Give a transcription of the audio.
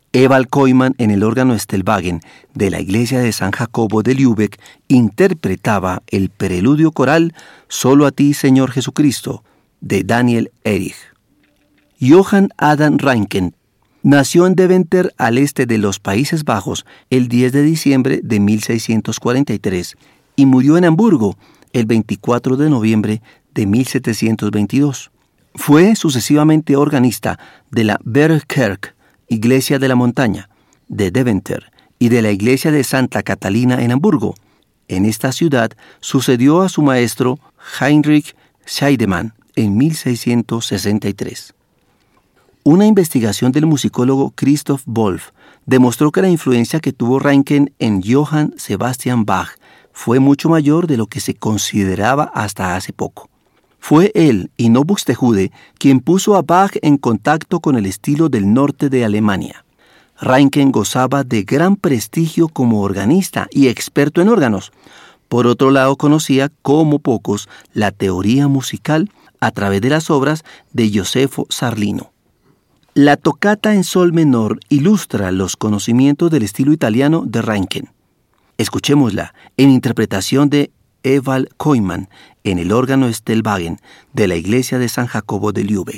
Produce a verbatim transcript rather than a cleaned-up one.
Evald Koyman, en el órgano Stellwagen de la iglesia de San Jacobo de Lübeck, interpretaba el preludio coral Solo a ti, Señor Jesucristo, de Daniel Erich. Johann Adam Reinken nació en Deventer, al este de los Países Bajos, el diez de diciembre de mil seiscientos cuarenta y tres y murió en Hamburgo el veinticuatro de noviembre de mil setecientos veintidós. Fue sucesivamente organista de la Bergkirche, Iglesia de la Montaña, de Deventer, y de la Iglesia de Santa Catalina en Hamburgo. En esta ciudad sucedió a su maestro Heinrich Scheidemann en mil seiscientos sesenta y tres. Una investigación del musicólogo Christoph Wolff demostró que la influencia que tuvo Reinken en Johann Sebastian Bach fue mucho mayor de lo que se consideraba hasta hace poco. Fue él, y no Buxtehude, quien puso a Bach en contacto con el estilo del norte de Alemania. Reinken gozaba de gran prestigio como organista y experto en órganos. Por otro lado, conocía como pocos la teoría musical a través de las obras de Josefo Zarlino. La tocata en sol menor ilustra los conocimientos del estilo italiano de Reinken. Escuchémosla en interpretación de Evald Koyman en el órgano Stellwagen de la iglesia de San Jacobo de Lübeck.